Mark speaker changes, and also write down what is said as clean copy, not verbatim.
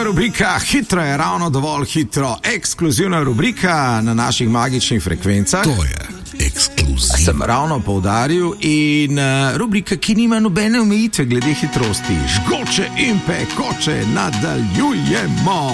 Speaker 1: rubrika Hitro je ravno dovolj hitro, ekskluzivna rubrika na naših magičnih frekvencah.
Speaker 2: To je ekskluzivna.
Speaker 1: Sem ravno poudaril in rubrika, ki nima nobene omejitve glede hitrosti. Žgoče in pekoče nadaljujemo.